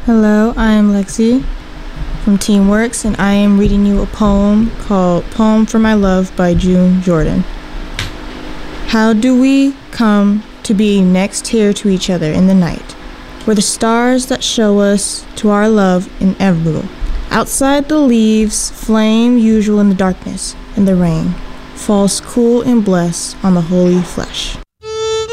Hello, I am Lexi from Teamworks, and I am reading you a poem called Poem for My Love by June Jordan. How do we come to be next here to each other in the night, where the stars that show us to our love inevitable? Outside the leaves flame usual in the darkness, and the rain falls cool and blessed on the holy flesh.